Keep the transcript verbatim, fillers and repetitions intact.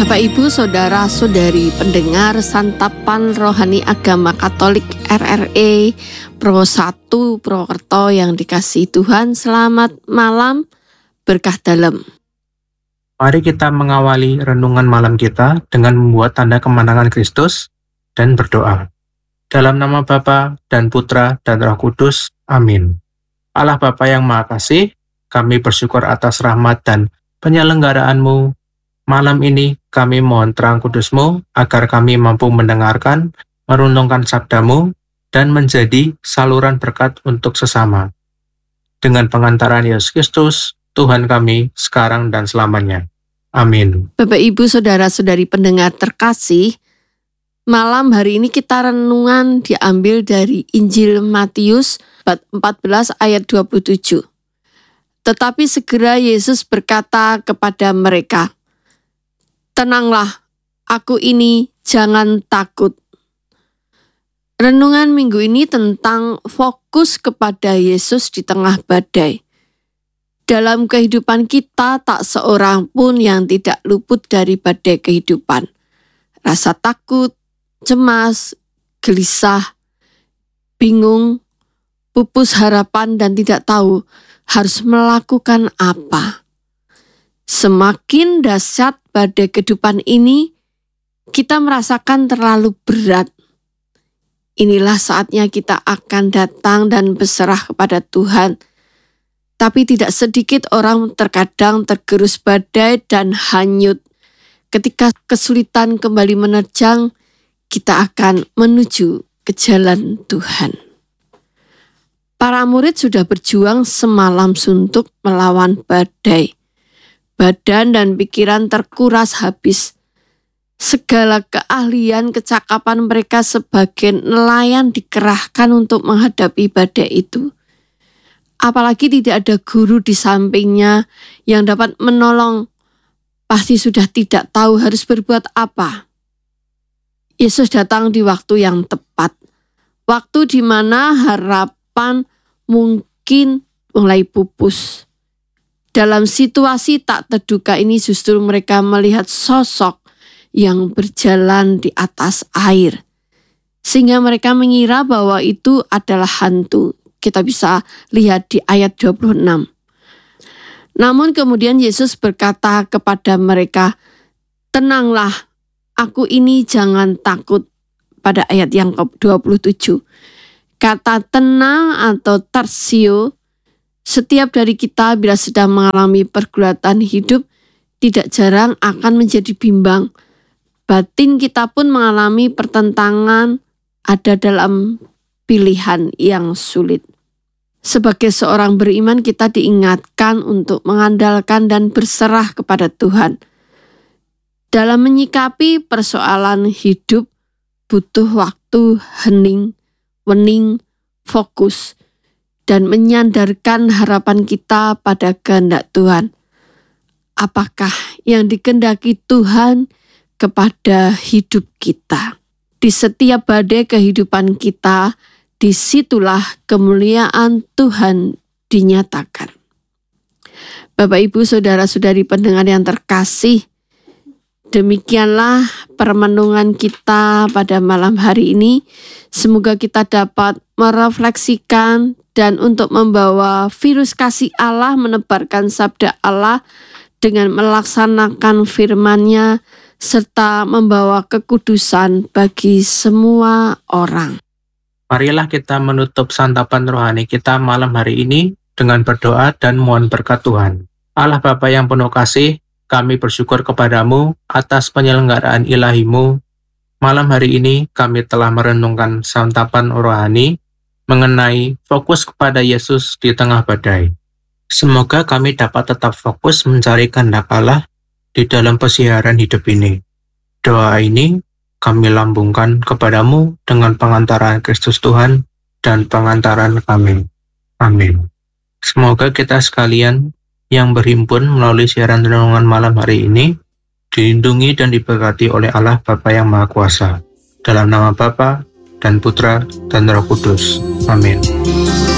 Bapak Ibu Saudara-saudari pendengar Santapan Rohani Agama Katolik R R E Pro satu Purwokerto yang dikasihi Tuhan, selamat malam, berkah dalam. Mari kita mengawali renungan malam kita dengan membuat tanda kemenangan Kristus dan berdoa. Dalam nama Bapa dan Putra dan Roh Kudus, amin. Allah Bapa yang Maha Kasih, kami bersyukur atas rahmat dan penyelenggaraanmu. Malam ini kami mohon terang kudus-Mu agar kami mampu mendengarkan, merenungkan sabda-Mu, dan menjadi saluran berkat untuk sesama. Dengan pengantaran Yesus Kristus, Tuhan kami sekarang dan selamanya. Amin. Bapak Ibu Saudara-saudari pendengar terkasih, malam hari ini kita renungan diambil dari Injil Matius bab empat belas ayat dua puluh tujuh. Tetapi segera Yesus berkata kepada mereka, "Tenanglah, aku ini, jangan takut." Renungan minggu ini tentang fokus kepada Yesus di tengah badai. Dalam kehidupan kita, tak seorang pun yang tidak luput dari badai kehidupan. Rasa takut, cemas, gelisah, bingung, pupus harapan, dan tidak tahu harus melakukan apa. Semakin dahsyat badai kehidupan ini, kita merasakan terlalu berat. Inilah saatnya kita akan datang dan berserah kepada Tuhan. Tapi tidak sedikit orang terkadang tergerus badai dan hanyut. Ketika kesulitan kembali menerjang, kita akan menuju ke jalan Tuhan. Para murid sudah berjuang semalam suntuk melawan badai. Badan dan pikiran terkuras habis. Segala keahlian, kecakapan mereka sebagai nelayan dikerahkan untuk menghadapi badai itu. Apalagi tidak ada guru di sampingnya yang dapat menolong. Pasti sudah tidak tahu harus berbuat apa. Yesus datang di waktu yang tepat. Waktu di mana harapan mungkin mulai pupus. Dalam situasi tak terduga ini justru mereka melihat sosok yang berjalan di atas air. Sehingga mereka mengira bahwa itu adalah hantu. Kita bisa lihat di ayat dua puluh enam. Namun kemudian Yesus berkata kepada mereka, "Tenanglah, aku ini, jangan takut." Pada ayat yang ke dua puluh tujuh. Kata tenang atau tersio, setiap dari kita bila sedang mengalami pergulatan hidup, tidak jarang akan menjadi bimbang. Batin kita pun mengalami pertentangan, ada dalam pilihan yang sulit. Sebagai seorang beriman, kita diingatkan untuk mengandalkan dan berserah kepada Tuhan. Dalam menyikapi persoalan hidup, butuh waktu hening, wening, fokus, dan menyandarkan harapan kita pada kehendak Tuhan. Apakah yang dikehendaki Tuhan kepada hidup kita? Di setiap badai kehidupan kita, disitulah kemuliaan Tuhan dinyatakan. Bapak Ibu Saudara-saudari pendengar yang terkasih, demikianlah permenungan kita pada malam hari ini. Semoga kita dapat merefleksikan dan untuk membawa virus kasih Allah, menebarkan sabda Allah dengan melaksanakan firman-Nya, serta membawa kekudusan bagi semua orang. Marilah kita menutup santapan rohani kita malam hari ini dengan berdoa dan mohon berkat Tuhan. Allah Bapa yang penuh kasih, kami bersyukur kepadamu atas penyelenggaraan ilahi-Mu. Malam hari ini kami telah merenungkan santapan rohani mengenai fokus kepada Yesus di tengah badai. Semoga kami dapat tetap fokus mencari kehendak Allah di dalam pesiaran hidup ini. Doa ini kami lambungkan kepadamu dengan pengantaran Kristus Tuhan dan pengantaran kami. Amin. Semoga kita sekalian yang berhimpun melalui siaran renungan malam hari ini dilindungi dan diberkati oleh Allah Bapa yang Maha Kuasa. Dalam nama Bapa dan Putra dan Roh Kudus. Amin.